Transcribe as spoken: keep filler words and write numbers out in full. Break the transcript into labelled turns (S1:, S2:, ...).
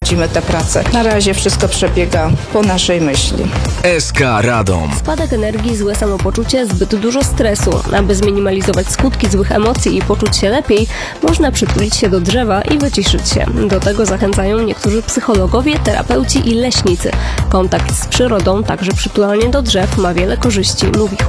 S1: prowadzimy te prace. Na razie wszystko przebiega po naszej myśli.
S2: S K Radom.
S3: Spadek energii, złe samopoczucie, zbyt dużo stresu. Aby zminimalizować skutki złych emocji i poczuć się lepiej, można przytulić się do drzewa i wyciszyć się. Do tego zachęcają niektórzy psychologowie, terapeuci i leśnicy. Kontakt z przyrodą, także przytulanie do drzew, ma wiele korzyści, mówi